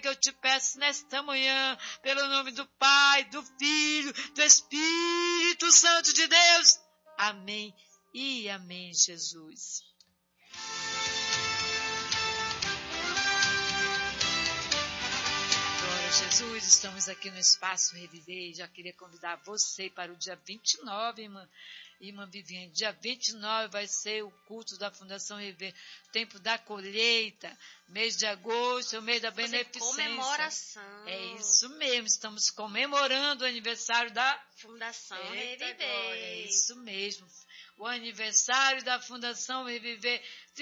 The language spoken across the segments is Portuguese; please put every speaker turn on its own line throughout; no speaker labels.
que eu te peço nesta manhã, pelo nome do Pai, do Filho, do Espírito Santo de Deus. Amém e amém, Jesus. Glória a Jesus, estamos aqui no Espaço Reviver. Já queria convidar você para o dia 29, irmã Viviane. Dia 29 vai ser o culto da Fundação Reviver, tempo da colheita, mês de agosto, é o mês da beneficência.
Comemoração.
É isso mesmo, estamos comemorando o aniversário da
Fundação
Reviver.
Reviver.
É isso mesmo. O aniversário da Fundação Reviver,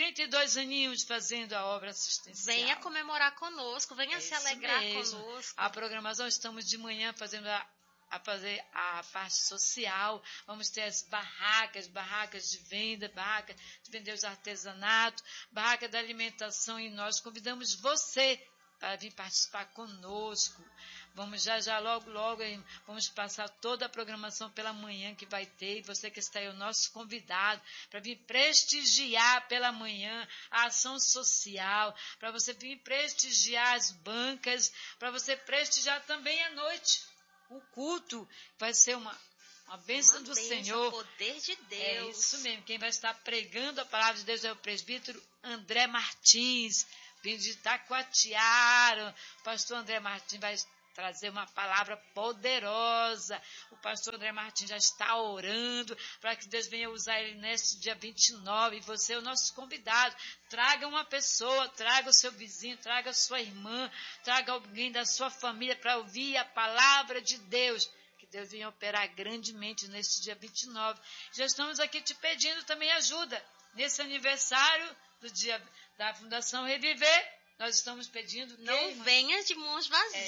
32 aninhos fazendo a obra assistencial.
Venha comemorar conosco, venha se alegrar conosco.
A programação, estamos de manhã fazendo a fazer a parte social, vamos ter as barracas de venda, barracas de vender os artesanatos, barraca da alimentação, e nós convidamos você para vir participar conosco. Vamos já, logo, vamos passar toda a programação pela manhã que vai ter, e você que está aí, o nosso convidado, para vir prestigiar pela manhã a ação social, para você vir prestigiar as bancas, para você prestigiar também à noite. O culto vai ser uma bênção do Senhor.
O poder de Deus.
É isso mesmo, quem vai estar pregando a palavra de Deus é o presbítero André Martins, vindo de Taquatiara. O pastor André Martins vai trazer uma palavra poderosa. O pastor André Martins já está orando para que Deus venha usar ele neste dia 29. E você é o nosso convidado. Traga uma pessoa, traga o seu vizinho, traga a sua irmã, traga alguém da sua família para ouvir a palavra de Deus. Que Deus venha operar grandemente neste dia 29. Já estamos aqui te pedindo também ajuda. Nesse aniversário do dia da Fundação Reviver, nós estamos pedindo que
não venha de mãos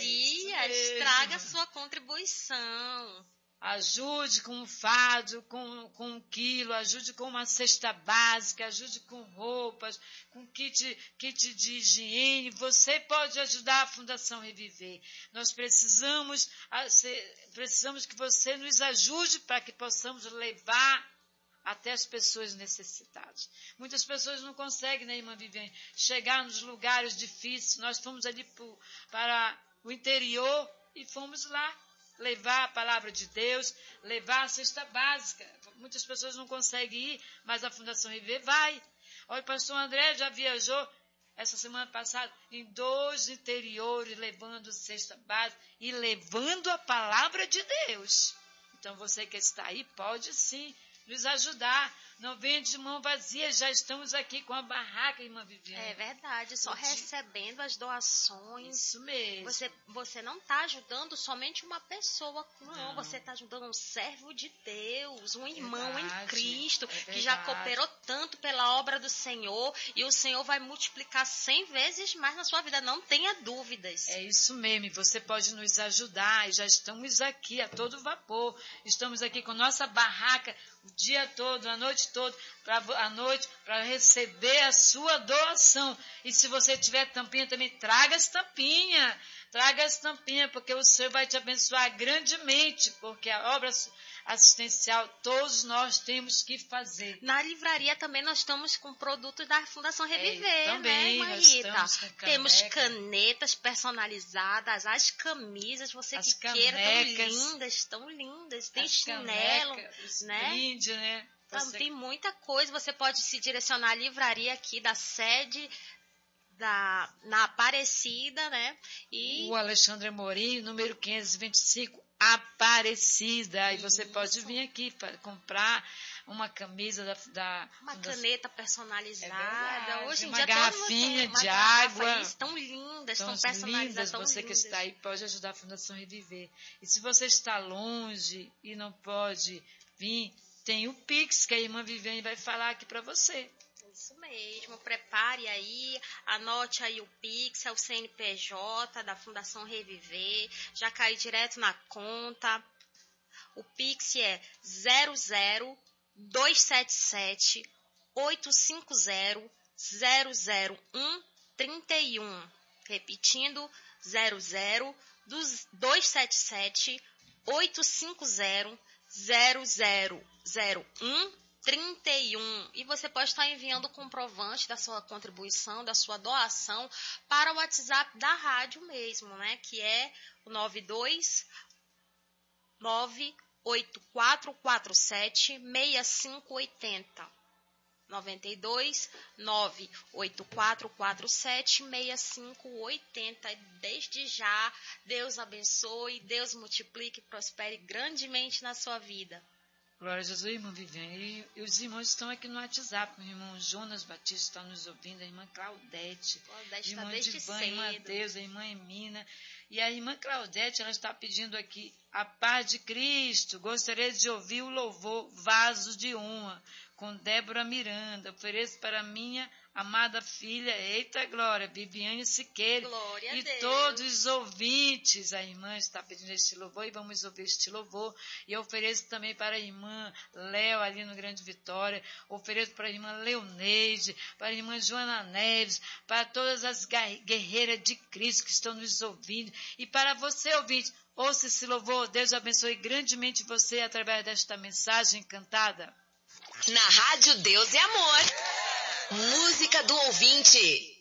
vazias, traga sua contribuição.
Ajude com um fardo, com 1 quilo, ajude com uma cesta básica, ajude com roupas, com kit de higiene. Você pode ajudar a Fundação Reviver. Nós precisamos que você nos ajude para que possamos levar até as pessoas necessitadas. Muitas pessoas não conseguem, né, irmã Viviane, chegar nos lugares difíceis. Nós fomos ali para o interior e fomos lá levar a palavra de Deus, levar a cesta básica. Muitas pessoas não conseguem ir, mas a Fundação Reviver vai. Olha, o pastor André já viajou essa semana passada em 2 interiores, levando cesta básica e levando a palavra de Deus. Então, você que está aí, pode sim nos ajudar. Não venha de mão vazia, já estamos aqui com a barraca, irmã Viviane.
É verdade, só recebendo as doações.
Isso mesmo.
Você não está ajudando somente uma pessoa, não. Você está ajudando um servo de Deus, um irmão em Cristo, que já cooperou tanto pela obra do Senhor, e o Senhor vai multiplicar 100 vezes mais na sua vida, não tenha dúvidas.
É isso mesmo, e você pode nos ajudar, e já estamos aqui a todo vapor, estamos aqui com nossa barraca o dia todo, a noite toda, para receber a sua doação. E se você tiver tampinha também, traga as tampinhas, porque o Senhor vai te abençoar grandemente, porque a obra assistencial todos nós temos que fazer.
Na livraria também nós estamos com produtos da Fundação Reviver,
também,
né, Marita? Temos canetas personalizadas, as camisas, você que queira, tão lindas, tem chinelo, né?
Brinde, né?
Tem muita coisa, você pode se direcionar à livraria aqui da sede na Aparecida, né?
E o Alexandre Amorim, número 525, Aparecida. E você pode vir aqui para comprar uma camisa
uma caneta personalizada. Hoje em
uma
dia
garrafinha de água.
Estão lindas, estão personalizadas.
Você que está aí pode ajudar a Fundação Reviver. E se você está longe e não pode vir, tem o Pix, que a irmã Viviane vai falar aqui para você.
Isso mesmo, prepare aí, anote aí o Pix, é o CNPJ da Fundação Reviver, já cai direto na conta. O Pix é 00277 850 00131. Repetindo, 00277 850 0001 31. E você pode estar enviando o comprovante da sua contribuição, da sua doação, para o WhatsApp da rádio mesmo, né? Que é o 9298447-6580. 9298447-6580. Desde já, Deus abençoe, Deus multiplique e prospere grandemente na sua vida.
Glória a Jesus, irmã Viviane. E os irmãos estão aqui no WhatsApp. O irmão Jonas Batista está nos ouvindo, a irmã Claudete, a irmã Divan, a irmã Deus, a irmã Emina. E a irmã Claudete, ela está pedindo aqui, a paz de Cristo. Gostaria de ouvir o louvor Vaso de Honra, com Débora Miranda. Ofereço para minha amada filha, eita glória, Viviane Siqueira.
Glória a
E
Deus.
todos os ouvintes. A irmã está pedindo este louvor e vamos ouvir este louvor. E eu ofereço também para a irmã Léo, ali no Grande Vitória. Ofereço para a irmã Leoneide, para a irmã Joana Neves, para todas as guerreiras de Cristo que estão nos ouvindo. E para você, ouvinte, ouça esse louvor. Deus abençoe grandemente você através desta mensagem cantada.
Na Rádio Deus e Amor. Música do ouvinte.